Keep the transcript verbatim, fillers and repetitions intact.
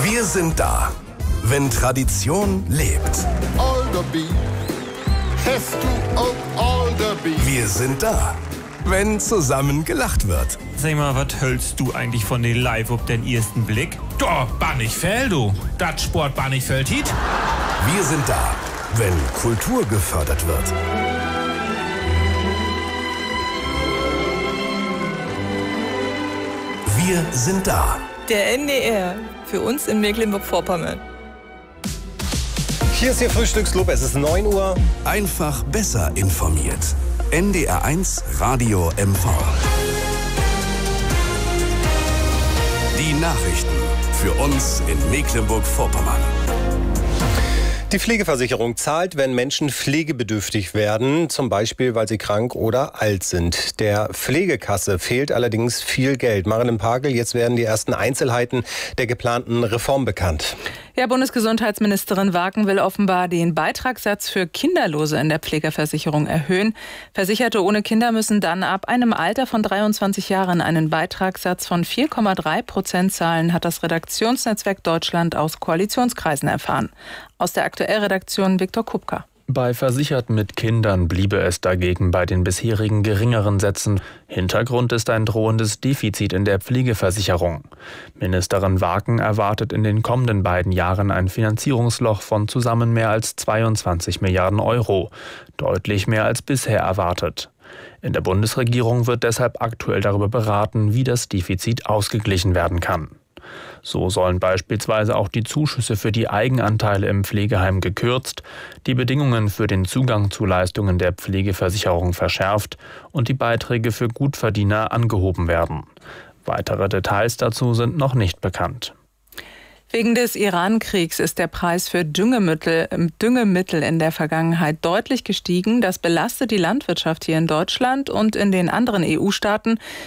Wir sind da, wenn Tradition lebt. Alderby, hast du auch Alderby? Wir sind da, wenn zusammen gelacht wird. Sag mal, was hältst du eigentlich von den Live auf den ersten Blick? Doch, Bannichfeld, du. Das Sport Bannichfeld hit. Wir sind da, wenn Kultur gefördert wird. Wir sind da. Der N D R, für uns in Mecklenburg-Vorpommern. Hier ist Ihr Frühstücksclub, es ist neun Uhr. Einfach besser informiert. N D R eins Radio M V. Die Nachrichten für uns in Mecklenburg-Vorpommern. Die Pflegeversicherung zahlt, wenn Menschen pflegebedürftig werden, zum Beispiel, weil sie krank oder alt sind. Der Pflegekasse fehlt allerdings viel Geld. Marinnen Pagel, jetzt werden die ersten Einzelheiten der geplanten Reform bekannt. Ja, Bundesgesundheitsministerin Waken will offenbar den Beitragssatz für Kinderlose in der Pflegeversicherung erhöhen. Versicherte ohne Kinder müssen dann ab einem Alter von dreiundzwanzig Jahren einen Beitragssatz von vier Komma drei Prozent zahlen, hat das Redaktionsnetzwerk Deutschland aus Koalitionskreisen erfahren. Aus der Aktuellredaktion Viktor Kupka. Bei Versicherten mit Kindern bliebe es dagegen bei den bisherigen geringeren Sätzen. Hintergrund ist ein drohendes Defizit in der Pflegeversicherung. Ministerin Waken erwartet in den kommenden beiden Jahren ein Finanzierungsloch von zusammen mehr als zweiundzwanzig Milliarden Euro. Deutlich mehr als bisher erwartet. In der Bundesregierung wird deshalb aktuell darüber beraten, wie das Defizit ausgeglichen werden kann. So sollen beispielsweise auch die Zuschüsse für die Eigenanteile im Pflegeheim gekürzt, die Bedingungen für den Zugang zu Leistungen der Pflegeversicherung verschärft und die Beiträge für Gutverdiener angehoben werden. Weitere Details dazu sind noch nicht bekannt. Wegen des Iran-Kriegs ist der Preis für Düngemittel, Düngemittel in der Vergangenheit deutlich gestiegen. Das belastet die Landwirtschaft hier in Deutschland und in den anderen E U-Staaten.